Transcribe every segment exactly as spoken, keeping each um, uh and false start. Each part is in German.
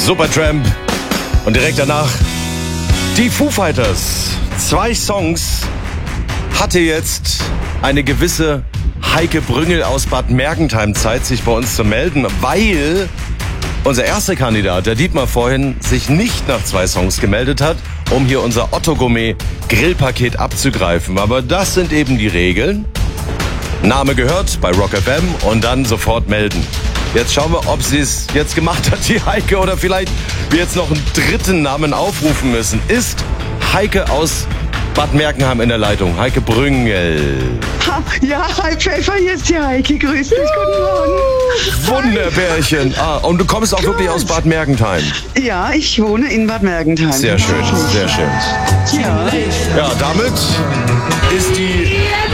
Supertramp. Und direkt danach die Foo Fighters. Zwei Songs hatte jetzt eine gewisse Heike Brüngel aus Bad Mergentheim Zeit, sich bei uns zu melden, weil unser erster Kandidat, der Dietmar vorhin, sich nicht nach zwei Songs gemeldet hat, um hier unser Otto Gourmet Grillpaket abzugreifen. Aber das sind eben die Regeln. Name gehört bei Rock F M und dann sofort melden. Jetzt schauen wir, ob sie es jetzt gemacht hat, die Heike, oder vielleicht wir jetzt noch einen dritten Namen aufrufen müssen. Ist Heike aus Bad Mergentheim in der Leitung? Heike Brüngel. Ha, ja, hi Pfeffer, hier ist die Heike. Grüß dich, guten Morgen. Wunderbärchen. Ah, und du kommst auch wirklich aus Bad Mergentheim? Ja, ich wohne in Bad Mergentheim. Sehr schön, sehr schön. Ja. Ja, damit ist die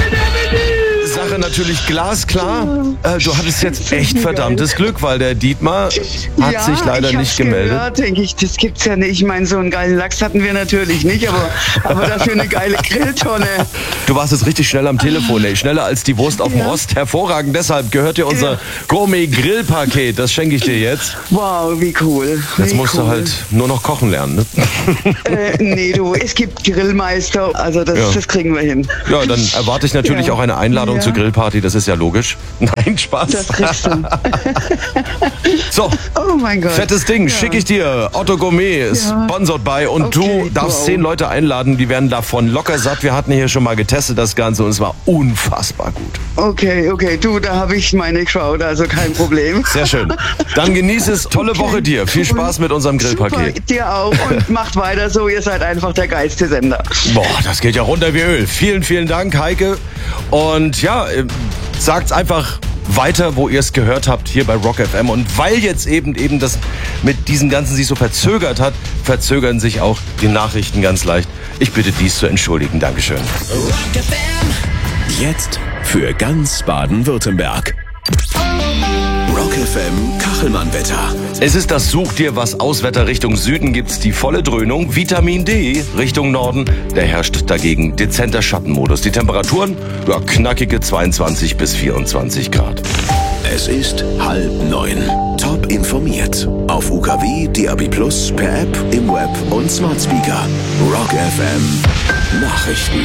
Sache natürlich glasklar. Äh, du hattest jetzt echt verdammtes Glück, weil der Dietmar hat ja, sich leider ich nicht gemeldet. Gehört, denke ich, das gibt's ja nicht. Ich meine, so einen geilen Lachs hatten wir natürlich nicht, aber, aber dafür eine geile Grilltonne. Du warst jetzt richtig schnell am Telefon, ey. Schneller als die Wurst auf dem Ja. Rost. Hervorragend, deshalb gehört dir unser Ja. Gourmet-Grillpaket. Das schenke ich dir jetzt. Wow, wie cool. Jetzt wie musst cool. du halt nur noch kochen lernen, ne? Äh, nee, du, es gibt Grillmeister, also das, Ja. das kriegen wir hin. Ja, dann erwarte ich natürlich Ja. auch eine Einladung Ja. zur Grillparty. Das ist ja logisch. Nein, Spaß. Das kriegst du. So, Oh mein Gott. fettes Ding, Ja. schicke ich dir. Otto Gourmet, sponsored by. Und Okay, du darfst wow. zehn Leute einladen, die werden davon locker satt. Wir hatten hier schon mal getestet das Ganze und es war unfassbar gut. Okay, okay, du, da habe ich meine Crowd, also kein Problem. Sehr schön. Dann genieß es. Tolle Okay, Woche dir. Viel cool. Spaß mit unserem Grillpaket. Super, dir auch und macht weiter so, ihr seid einfach der geilste Sender. Boah, das geht ja runter wie Öl. Vielen, vielen Dank, Heike. Und ja, äh, sagt's einfach weiter, wo ihr es gehört habt, hier bei Rock F M. Und weil jetzt eben eben das mit diesem Ganzen sich so verzögert hat, verzögern sich auch die Nachrichten ganz leicht. Ich bitte dies zu entschuldigen. Dankeschön. Rock F M. Jetzt für ganz Baden-Württemberg. Rock F M Kachelmann-Wetter. Es ist das Such dir was Auswetter Richtung Süden, gibt's die volle Dröhnung. Vitamin D Richtung Norden, da herrscht dagegen dezenter Schattenmodus. Die Temperaturen, ja, knackige zweiundzwanzig bis vierundzwanzig Grad. Es ist halb neun. Top informiert. Auf U K W, D A B plus, per App, im Web und Smart Speaker. Rock F M Nachrichten.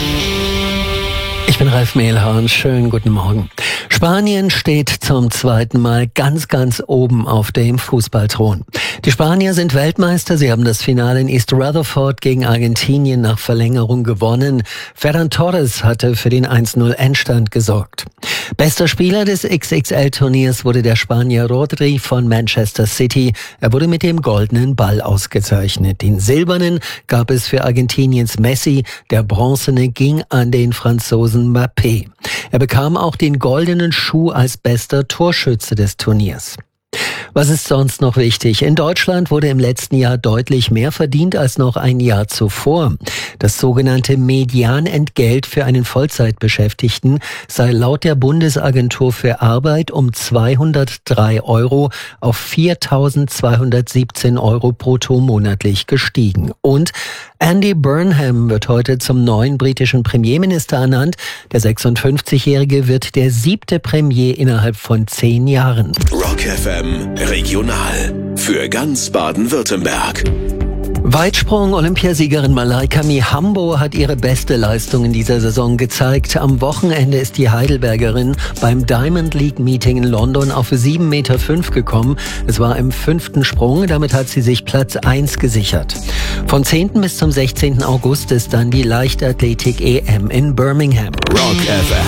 Ich bin Ralf Mehlhorn, schönen guten Morgen. Spanien steht zum zweiten Mal ganz, ganz oben auf dem Fußballthron. Die Spanier sind Weltmeister, sie haben das Finale in East Rutherford gegen Argentinien nach Verlängerung gewonnen. Ferran Torres hatte für den eins null Endstand gesorgt. Bester Spieler des X X L-Turniers wurde der Spanier Rodri von Manchester City. Er wurde mit dem goldenen Ball ausgezeichnet. Den silbernen gab es für Argentiniens Messi, der bronzene ging an den Franzosen Mbappé. Er bekam auch den goldenen Schuh als bester Torschütze des Turniers. Was ist sonst noch wichtig? In Deutschland wurde im letzten Jahr deutlich mehr verdient als noch ein Jahr zuvor. Das sogenannte Medianentgelt für einen Vollzeitbeschäftigten sei laut der Bundesagentur für Arbeit um zweihundertdrei Euro auf viertausendzweihundertsiebzehn Euro brutto monatlich gestiegen. Und Andy Burnham wird heute zum neuen britischen Premierminister ernannt. Der sechsundfünfzigjährige wird der siebte Premier innerhalb von zehn Jahren. Rock F M Regional. Für ganz Baden-Württemberg. Weitsprung-Olympiasiegerin Malaika Mihambo hat ihre beste Leistung in dieser Saison gezeigt. Am Wochenende ist die Heidelbergerin beim Diamond League Meeting in London auf sieben Komma fünf Meter gekommen. Es war im fünften Sprung, damit hat sie sich Platz eins gesichert. Vom zehnten bis zum sechzehnten August ist dann die Leichtathletik-E M in Birmingham. Rock F M.